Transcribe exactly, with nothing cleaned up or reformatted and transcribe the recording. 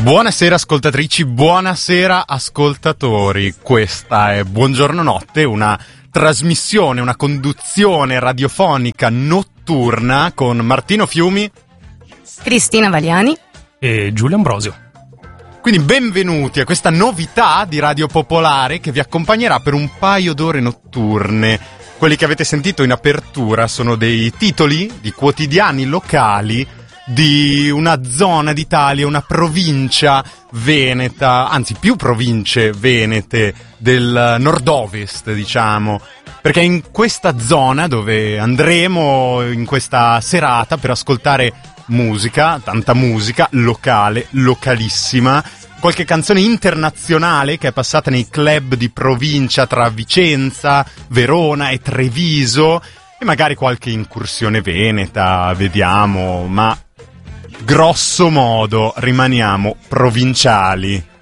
Buonasera ascoltatrici, buonasera ascoltatori. Questa è Buongiorno Notte, una trasmissione, una conduzione radiofonica notturna con Martino Fiumi, Cristina Valiani e Giulio Ambrosio. Quindi benvenuti a questa novità di Radio Popolare che vi accompagnerà per un paio d'ore notturne. Quelli che avete sentito in apertura sono dei titoli di quotidiani locali di una zona d'Italia, una provincia veneta, anzi più province venete del nord-ovest, diciamo, perché è in questa zona dove andremo in questa serata per ascoltare musica, tanta musica locale, localissima, qualche canzone internazionale che è passata nei club di provincia tra Vicenza, Verona e Treviso, e magari qualche incursione veneta, vediamo, ma grosso modo rimaniamo provinciali.